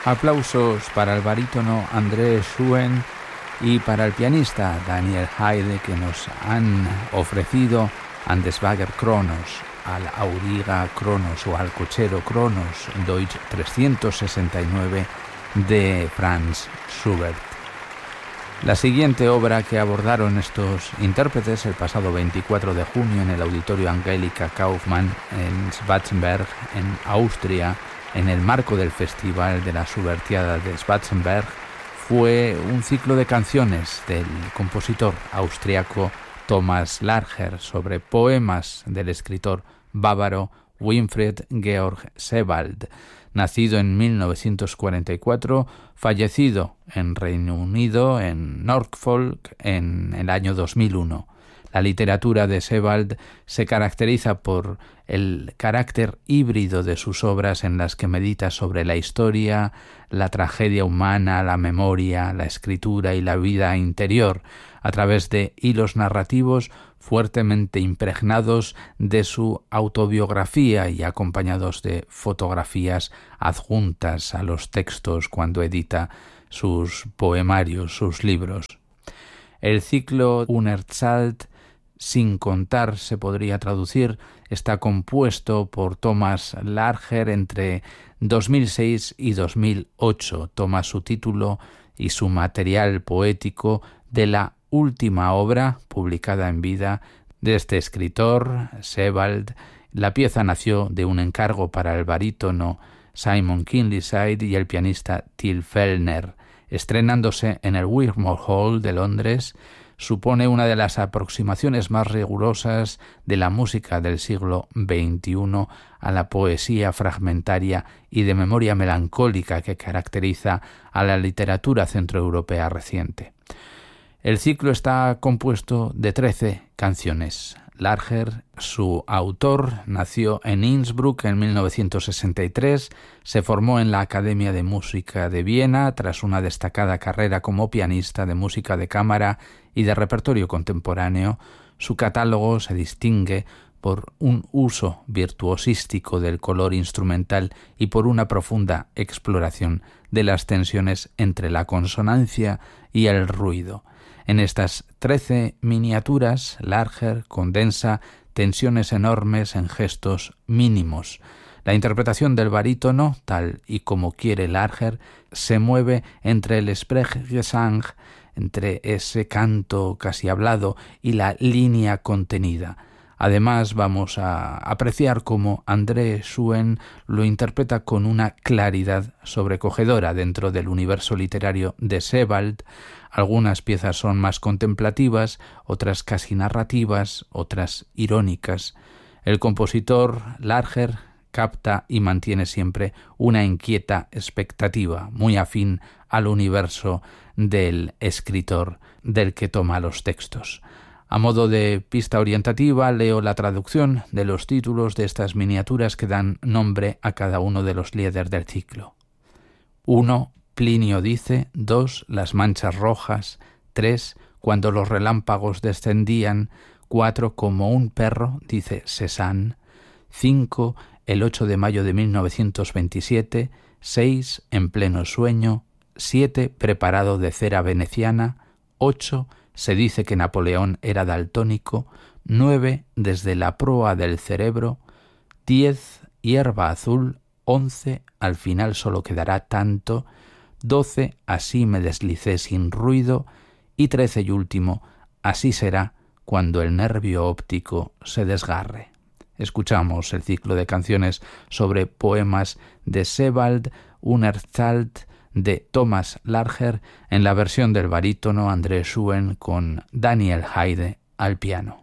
Aplausos para el barítono André Schuen y para el pianista Daniel Haide, que nos han ofrecido An des Wagen Kronos, al Auriga Kronos o al cochero Kronos, Deutsch 369 de Franz Schubert. La siguiente obra que abordaron estos intérpretes el pasado 24 de junio en el Auditorio Angelika Kaufmann en Schwarzenberg, en Austria, en el marco del Festival de la Schubertiada de Schwarzenberg, fue un ciclo de canciones del compositor austriaco Thomas Larcher sobre poemas del escritor bávaro Winfried Georg Sebald, nacido en 1944, fallecido en Reino Unido, en Norfolk, en el año 2001. La literatura de Sebald se caracteriza por el carácter híbrido de sus obras, en las que medita sobre la historia, la tragedia humana, la memoria, la escritura y la vida interior, a través de hilos narrativos fuertemente impregnados de su autobiografía y acompañados de fotografías adjuntas a los textos cuando edita sus poemarios, sus libros. El ciclo Unerzählt, sin contar, se podría traducir, está compuesto por Thomas Larcher entre 2006 y 2008. Toma su título y su material poético de la última obra publicada en vida de este escritor, Sebald. La pieza nació de un encargo para el barítono Simon Kinleyside y el pianista Till Fellner. Estrenándose en el Wigmore Hall de Londres, supone una de las aproximaciones más rigurosas de la música del siglo XXI a la poesía fragmentaria y de memoria melancólica que caracteriza a la literatura centroeuropea reciente. El ciclo está compuesto de 13 canciones. Larcher, su autor, nació en Innsbruck en 1963, se formó en la Academia de Música de Viena tras una destacada carrera como pianista de música de cámara y de repertorio contemporáneo. Su catálogo se distingue por un uso virtuosístico del color instrumental y por una profunda exploración de las tensiones entre la consonancia y el ruido. En estas 13 miniaturas, Larcher condensa tensiones enormes en gestos mínimos. La interpretación del barítono, tal y como quiere Larcher, se mueve entre el Sprechgesang, entre ese canto casi hablado, y la línea contenida. Además, vamos a apreciar cómo André Schuen lo interpreta con una claridad sobrecogedora dentro del universo literario de Sebald. Algunas piezas son más contemplativas, otras casi narrativas, otras irónicas. El compositor Larcher capta y mantiene siempre una inquieta expectativa, muy afín al universo del escritor del que toma los textos. A modo de pista orientativa, leo la traducción de los títulos de estas miniaturas que dan nombre a cada uno de los líderes del ciclo. 1. Plinio dice. 2. Las manchas rojas. 3. Cuando los relámpagos descendían. 4. Como un perro, dice Cézanne. 5. El 8 de mayo de 1927. 6. En pleno sueño. 7. Preparado de cera veneciana. 8. Se dice que Napoleón era daltónico. 9. Desde la proa del cerebro. 10. Hierba azul. 11. Al final solo quedará tanto. 12. Así me deslicé sin ruido. Y 13 y último. Así será cuando el nervio óptico se desgarre. Escuchamos el ciclo de canciones sobre poemas de Sebald, Unerzählt, de Thomas Larcher, en la versión del barítono André Schuen con Daniel Haide al piano.